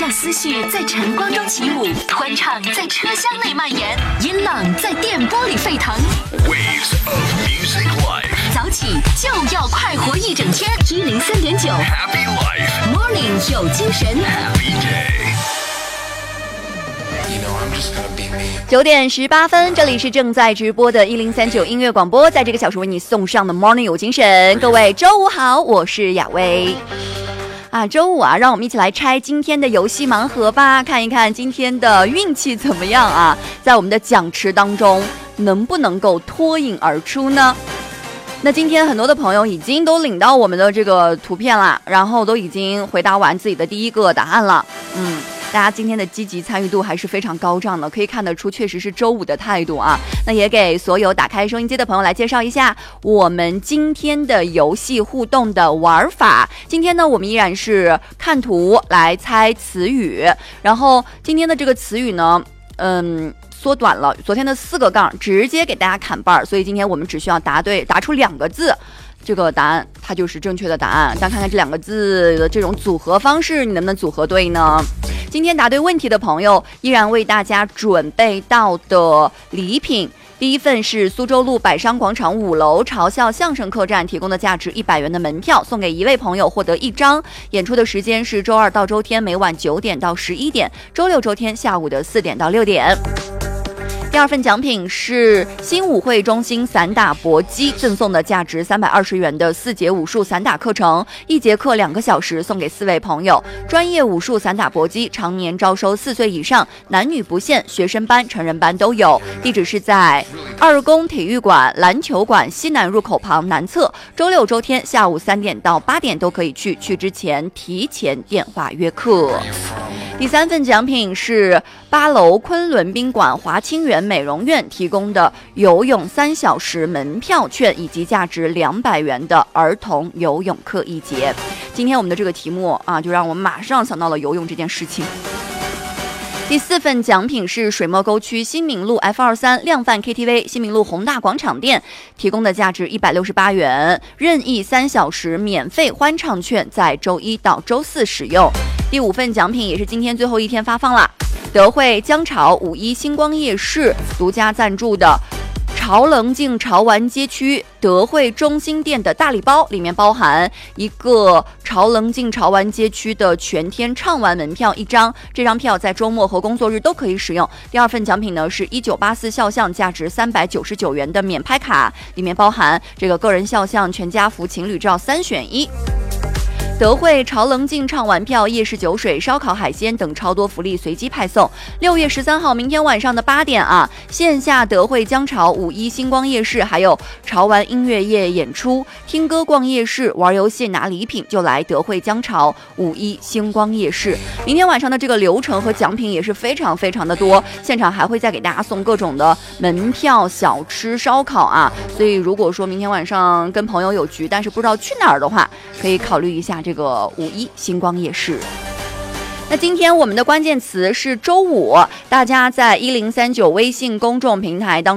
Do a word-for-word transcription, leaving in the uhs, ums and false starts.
让思绪在晨光中起舞，欢唱在车厢内蔓延，音浪在电波里沸腾。 Waves of music life， 早起就要快活一整天。一零三点九 Happy life， Morning 有精神 Happy day。 九点十八分，这里是正在直播的一零三九音乐广播，在这个小时为你送上的 Morning 有精神。各位周五好，我是雅薇。啊，周五啊，让我们一起来拆今天的游戏盲盒吧，看一看今天的运气怎么样啊，在我们的奖池当中能不能够脱颖而出呢？那今天很多的朋友已经都领到我们的这个图片了，然后都已经回答完自己的第一个答案了。嗯，大家今天的积极参与度还是非常高涨的，可以看得出确实是周五的态度啊。那也给所有打开收音机的朋友来介绍一下我们今天的游戏互动的玩法。今天呢，我们依然是看图来猜词语，然后今天的这个词语呢，嗯。缩短了昨天的四个杠，直接给大家砍半，所以今天我们只需要答对，答出两个字，这个答案它就是正确的答案。但看看这两个字的这种组合方式，你能不能组合对呢？今天答对问题的朋友，依然为大家准备到的礼品。第一份是苏州路百商广场五楼嘲笑相声客栈提供的价值一百元的门票，送给一位朋友，获得一张。演出的时间是周二到周天每晚九点到十一点，周六周天下午的四点到六点。第二份奖品是新武会中心散打搏击赠送的价值三百二十元的四节武术散打课程，一节课两个小时，送给四位朋友。专业武术散打搏击常年招收四岁以上，男女不限，学生班、成人班都有。地址是在二宫体育馆篮球馆西南入口旁南侧，周六周天下午三点到八点都可以去，去之前提前电话约课。第三份奖品是八楼昆仑宾馆华清园美容院提供的游泳三小时门票券，以及价值两百元的儿童游泳课一节。今天我们的这个题目啊，就让我马上想到了游泳这件事情。第四份奖品是水墨沟区新民路 F 二三 量贩 K T V 新民路宏大广场店提供的价值一百六十八元任意三小时免费欢唱券，在周一到周四使用。第五份奖品也是今天最后一天发放了，德惠江潮五一星光夜市独家赞助的潮棱镜潮玩街区德惠中心店的大礼包，里面包含一个潮棱镜潮玩街区的全天畅玩门票一张，这张票在周末和工作日都可以使用。第二份奖品呢是一九八四肖像价值三百九十九元的免拍卡，里面包含这个个人肖像、全家福、情侣照三选一。德惠潮棱镜畅玩票、夜市酒水、烧烤海鲜等超多福利随机派送。六月十三号，明天晚上的八点啊，线下德惠江潮五一星光夜市，还有潮玩音乐夜演出，听歌逛夜市，玩游戏拿礼品，就来德惠江潮五一星光夜市。明天晚上的这个流程和奖品也是非常非常的多，现场还会再给大家送各种的门票、小吃、烧烤啊。所以如果说明天晚上跟朋友有局，但是不知道去哪儿的话，可以考虑一下这个五一星光夜市。那今天我们的关键词是周五，大家在一零三九微信公众平台当